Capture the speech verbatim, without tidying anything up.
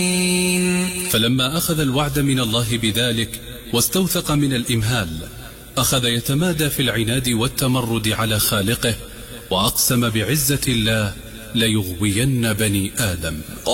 فلما أخذ الوعد من الله بذلك واستوثق من الإمهال، أخذ يتمادى في العناد والتمرد على خالقه، وأقسم بعزة الله ليغوين بني آدم.